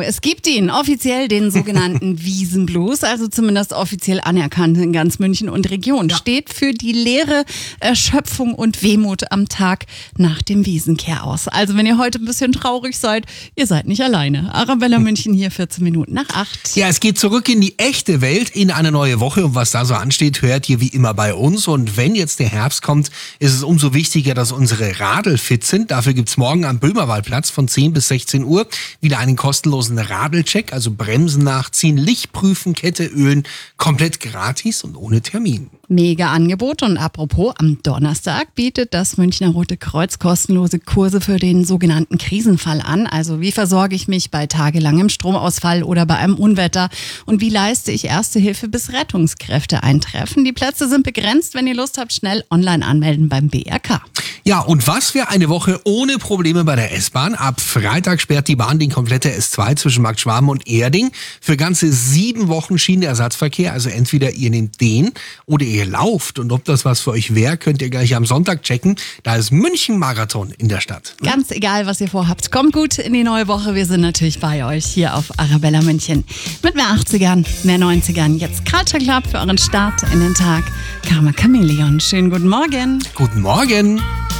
es gibt ihn, offiziell den sogenannten Wiesenblues, also zumindest offiziell anerkannt in ganz München und Region. Ja. Steht für die Leere, Erschöpfung und Wehmut am Tag nach dem Wiesenkehr aus. Also wenn ihr heute ein bisschen traurig seid, ihr seid nicht alleine. Arabella München hier, 14 Minuten nach 8. Ja, es geht zurück in die echte Welt, in eine neue Woche. Und was da so ansteht, hört ihr wie immer bei uns. Und wenn jetzt der Herbst kommt, ist es umso wichtiger, dass unsere Radl fit sind. Dafür gibt's morgen am Böhmerwaldplatz von 10 bis 16 Uhr wieder einen kostenlosen Radelcheck, also Bremsen nachziehen, Licht prüfen, Kette ölen, komplett gratis und ohne Termin. Mega Angebot. Und apropos, am Donnerstag bietet das Münchner Rote Kreuz kostenlose Kurse für den sogenannten Krisenfall an. Also wie versorge ich mich bei tagelangem Stromausfall oder bei einem Unwetter? Und wie leiste ich Erste Hilfe, bis Rettungskräfte eintreffen? Die Plätze sind begrenzt. Wenn ihr Lust habt, schnell online anmelden beim BRK. Ja, und was für eine Woche ohne Probleme bei der S-Bahn. Ab Freitag sperrt die Bahn den komplette S2 zwischen Markt Schwaben und Erding. Für ganze 7 Wochen Schienenersatzverkehr. Also entweder ihr nehmt den oder ihr lauft. Und ob das was für euch wäre, könnt ihr gleich am Sonntag checken. Da ist München-Marathon in der Stadt. Ganz egal, was ihr vorhabt. Kommt gut in die neue Woche. Wir sind natürlich bei euch hier auf Arabella München. Mit mehr 80ern, mehr 90ern. Jetzt Culture Club für euren Start in den Tag. Karma Chameleon. Schönen guten Morgen. Guten Morgen.